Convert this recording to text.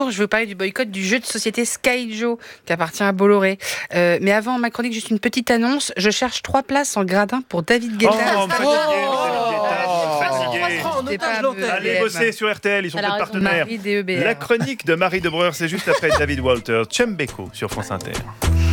Je veux parler du boycott du jeu de société Skyjo qui appartient à Bolloré. Mais avant ma chronique, juste une petite annonce. Je cherche 3 places en gradin pour David Guetta. Allez bosser sur RTL, ils sont peut-être partenaires. La chronique de Marie Debreur, c'est juste après David Walter, Chembeko sur France Inter.